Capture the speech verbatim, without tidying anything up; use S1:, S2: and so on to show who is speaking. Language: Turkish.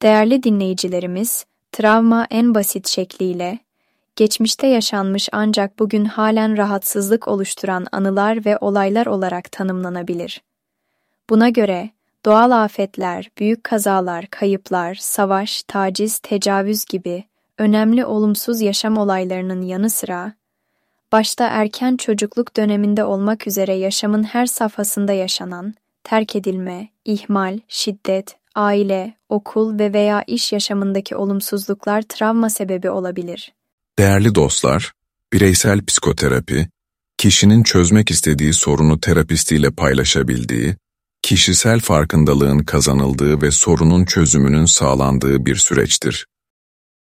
S1: Değerli dinleyicilerimiz, travma en basit şekliyle, geçmişte yaşanmış ancak bugün halen rahatsızlık oluşturan anılar ve olaylar olarak tanımlanabilir. Buna göre, doğal afetler, büyük kazalar, kayıplar, savaş, taciz, tecavüz gibi önemli olumsuz yaşam olaylarının yanı sıra, başta erken çocukluk döneminde olmak üzere yaşamın her safhasında yaşanan, terk edilme, ihmal, şiddet, aile, okul ve veya iş yaşamındaki olumsuzluklar travma sebebi olabilir.
S2: Değerli dostlar, bireysel psikoterapi, kişinin çözmek istediği sorunu terapistiyle paylaşabildiği, kişisel farkındalığın kazanıldığı ve sorunun çözümünün sağlandığı bir süreçtir.